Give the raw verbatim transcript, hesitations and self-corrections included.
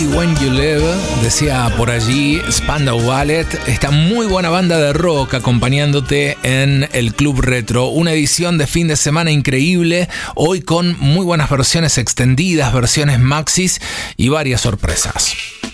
When You Live, decía por allí Spandau Ballet, esta muy buena banda de rock acompañándote en el Club Retro, una edición de fin de semana increíble, hoy con muy buenas versiones extendidas, versiones maxis y varias sorpresas.